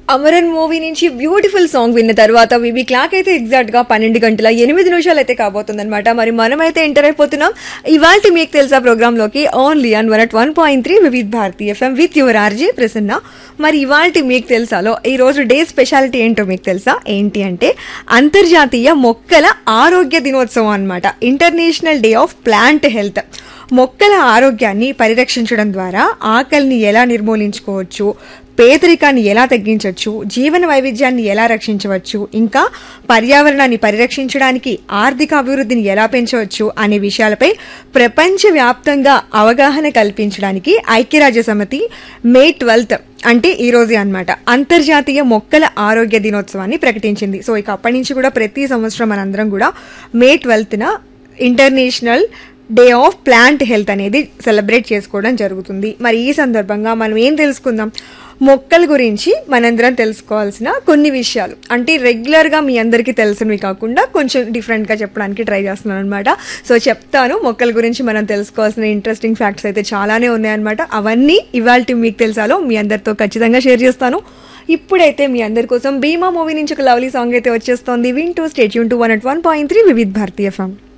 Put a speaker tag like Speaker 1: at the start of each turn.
Speaker 1: Amaran movie నుంచి beautiful song విన్న తర్వాత వివి క్లాక్ అయితే ఎగ్జాక్ట్ గా 12 గంటల 8 నిమిషాలు అయితే కాబోతుంది అనమాట. మరి మనమైతే ఎంటర్ అయిపోతున్నాం ఇవాళ మీకు తెలుసా ప్రోగ్రామ్ లోకి only on 101.3 Vividh Bharati FM with your RJ Prasanna. మరి ఇవాళ మీకు తెలుసాలో ఈ రోజు డే స్పెషాలిటీ ఏంటో మీకు తెలుసా? ఏంటి అంటే అంతర్జాతీయ మొక్కల ఆరోగ్య దినోత్సవం అన్నమాట. International day of plant health. మొక్కల ఆరోగ్యాన్ని పరిరక్షించడం ద్వారా ఆకలిని ఎలా నిర్మూలించుకోవచ్చు, పేదరికాన్ని ఎలా తగ్గించవచ్చు, జీవన వైవిధ్యాన్ని ఎలా రక్షించవచ్చు, ఇంకా పర్యావరణాన్ని పరిరక్షించడానికి ఆర్థిక అభివృద్ధిని ఎలా పెంచవచ్చు అనే విషయాలపై ప్రపంచవ్యాప్తంగా అవగాహన కల్పించడానికి ఐక్యరాజ్య సమితి మే 12 అంటే ఈ రోజే అన్నమాట అంతర్జాతీయ మొక్కల ఆరోగ్య దినోత్సవాన్ని ప్రకటించింది. సో ఇక అప్పటి నుంచి కూడా ప్రతి సంవత్సరం మనందరం కూడా మే 12న international day of plant health అనేది సెలబ్రేట్ చేసుకోవడం జరుగుతుంది. మరి ఈ సందర్భంగా మనం ఏం తెలుసుకుందాం? మొక్కల గురించి మనందరం తెలుసుకోవాల్సిన కొన్ని విషయాలు, అంటే రెగ్యులర్గా మీ అందరికీ తెలిసినవి కాకుండా కొంచెం డిఫరెంట్గా చెప్పడానికి ట్రై చేస్తున్నాను అనమాట. సో చెప్తాను, మొక్కల గురించి మనం తెలుసుకోవాల్సిన ఇంట్రెస్టింగ్ ఫ్యాక్ట్స్ అయితే చాలానే ఉన్నాయన్నమాట. అవన్నీ ఇవాళ మీకు తెలుసాలో మీ అందరితో ఖచ్చితంగా షేర్ చేస్తాను. ఇప్పుడైతే మీ అందరి కోసం భీమా మూవీ నుంచి ఒక లవ్లీ సాంగ్ అయితే వచ్చేస్తోంది. వింటూ stay tune to 101.3 Vividh Bharati FM.